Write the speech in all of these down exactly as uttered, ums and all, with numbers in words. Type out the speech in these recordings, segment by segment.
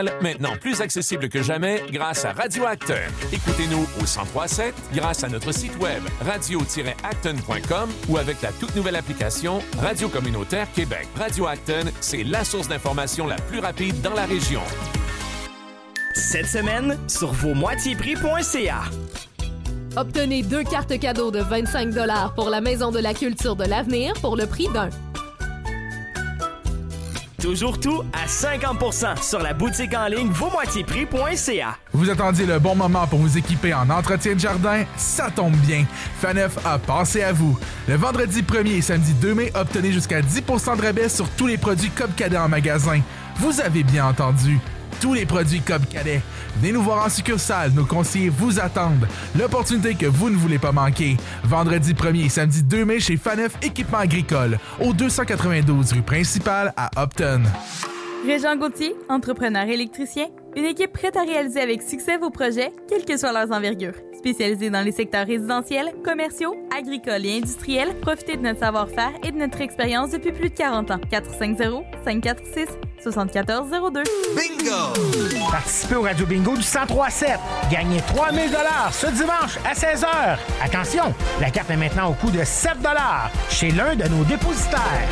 Maintenant plus accessible que jamais grâce à Radio Acton. Écoutez-nous au cent trois sept grâce à notre site web radio tiret acton point com ou avec la toute nouvelle application Radio Communautaire Québec. Radio Acton, c'est la source d'information la plus rapide dans la région. Cette semaine, sur vos moitiés prix point c a. Obtenez deux cartes cadeaux de vingt-cinq dollars pour la Maison de la Culture de l'Avenir pour le prix d'un. Toujours tout à cinquante pour cent sur la boutique en ligne vos moitiés prix point c a. Vous attendiez le bon moment pour vous équiper en entretien de jardin? Ça tombe bien! Faneuf a pensé à vous. Le vendredi premier et samedi deux mai, obtenez jusqu'à dix pour cent de rabais sur tous les produits Cobb Cadet en magasin. Vous avez bien entendu. Tous les produits Cobb Cadet. Venez nous voir en succursale, nos conseillers vous attendent. L'opportunité que vous ne voulez pas manquer. Vendredi premier et samedi deux mai chez Faneuf Équipement Agricole, au deux cent quatre-vingt-douze rue Principale à Upton. Régent Gauthier, entrepreneur électricien, une équipe prête à réaliser avec succès vos projets, quelles que soient leurs envergures. Spécialisés dans les secteurs résidentiels, commerciaux, agricoles et industriels, profitez de notre savoir-faire et de notre expérience depuis plus de quarante ans. quatre cinq zéro, cinq quatre six, sept quatre zéro deux. Bingo! Participez au Radio Bingo du cent trois sept. Gagnez trois mille dollars ce dimanche à seize heures. Attention, la carte est maintenant au coût de sept dollars chez l'un de nos dépositaires.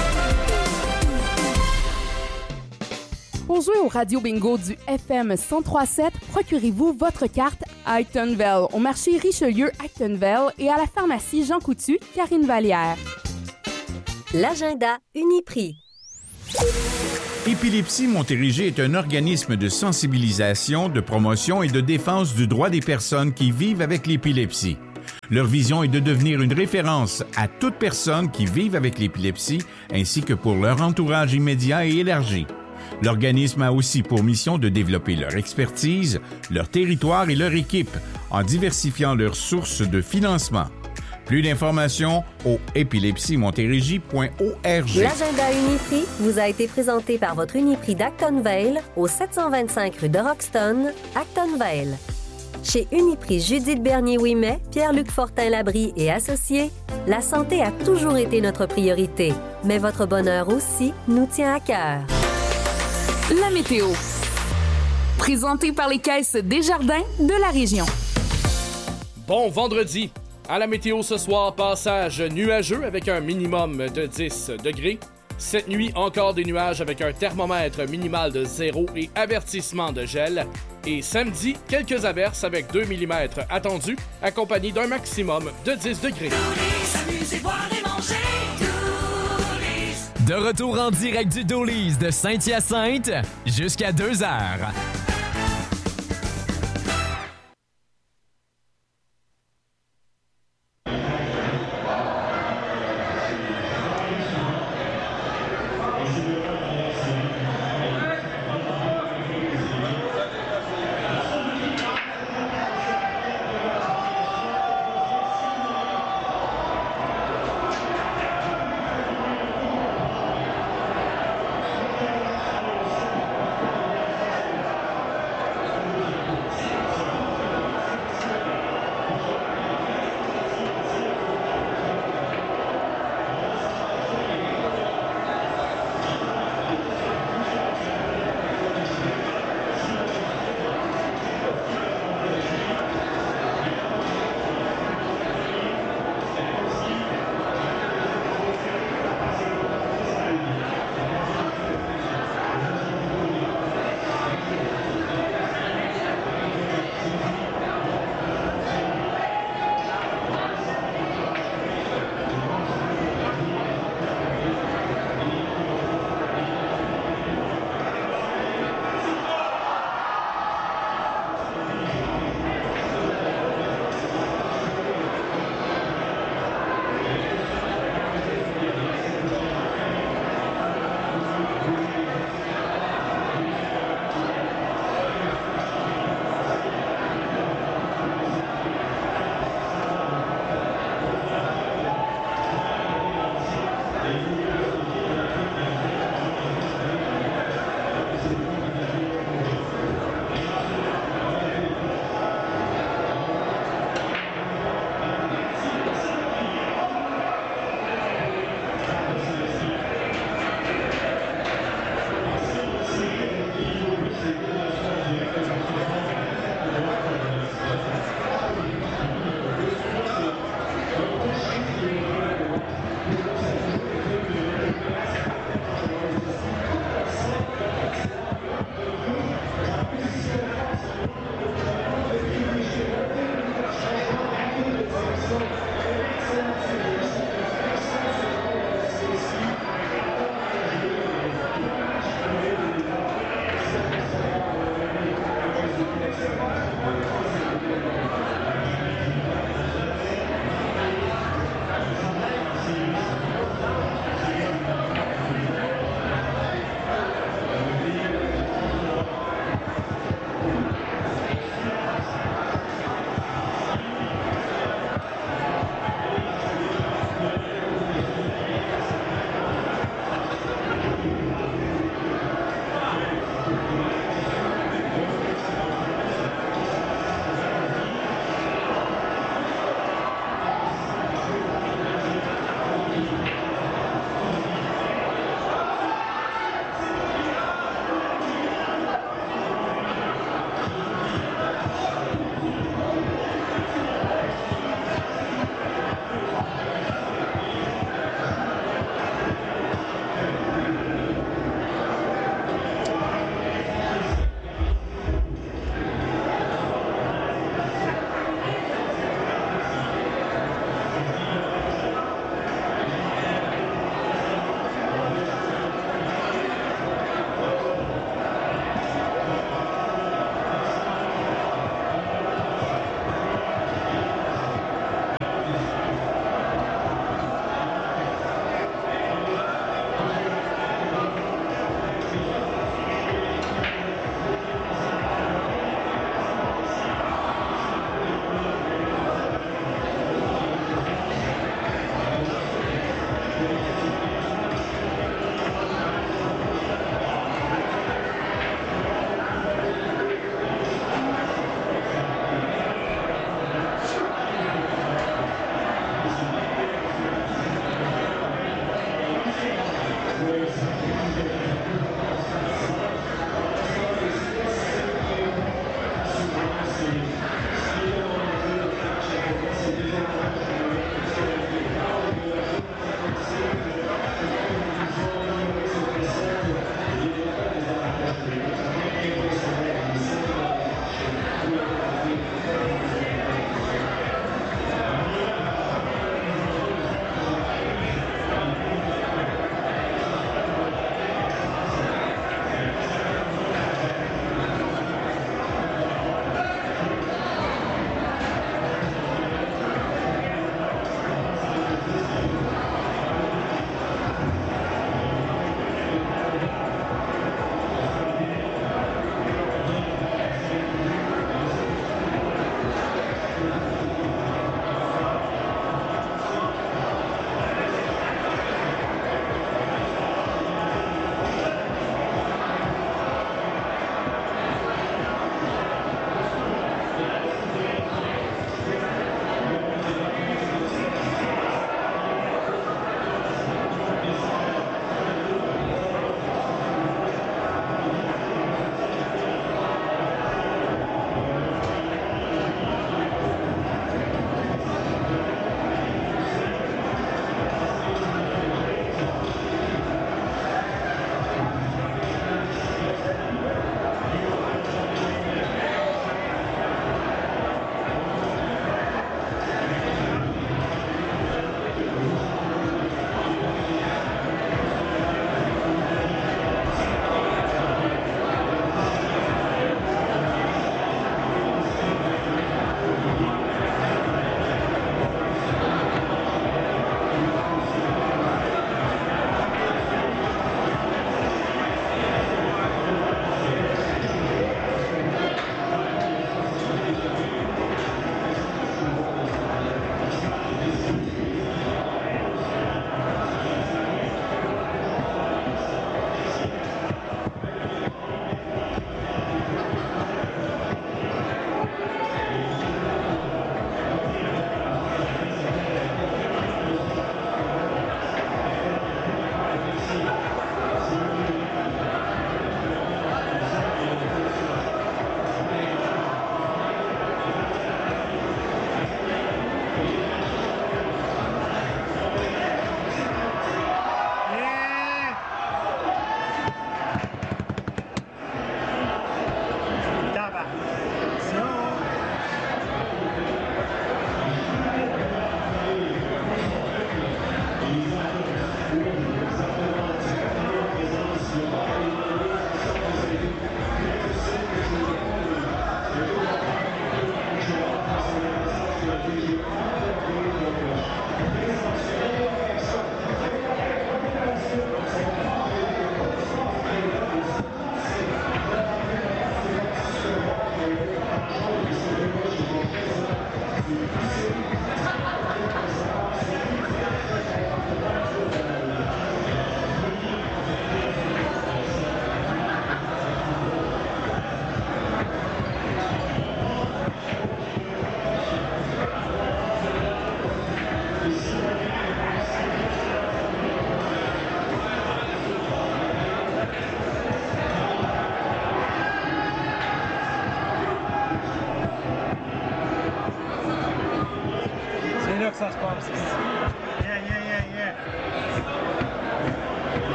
Pour jouer au Radio Bingo du F M cent trois sept, procurez-vous votre carte à Actonville, au marché Richelieu Actonville et à la pharmacie Jean Coutu, Karine Vallière. L'agenda Uniprix. Épilepsie Montérégie est un organisme de sensibilisation, de promotion et de défense du droit des personnes qui vivent avec l'épilepsie. Leur vision est de devenir une référence à toute personne qui vit avec l'épilepsie, ainsi que pour leur entourage immédiat et élargi. L'organisme a aussi pour mission de développer leur expertise, leur territoire et leur équipe, en diversifiant leurs sources de financement. Plus d'informations au épilepsie montérégie point org. L'agenda Uniprix vous a été présenté par votre Uniprix d'Actonville au sept cent vingt-cinq rue de Roxton, Actonville. Chez Uniprix Judith Bernier-Ouimet, Pierre-Luc Fortin-Labrie et associés, la santé a toujours été notre priorité, mais votre bonheur aussi nous tient à cœur. La météo. Présentée par les caisses Desjardins de la région. Bon vendredi. À la météo ce soir, passage nuageux avec un minimum de dix degrés. Cette nuit, encore des nuages avec un thermomètre minimal de zéro et avertissement de gel. Et samedi, quelques averses avec deux millimètres attendus, accompagnés d'un maximum de dix degrés. De retour en direct du Doolies de Saint-Hyacinthe jusqu'à deux heures.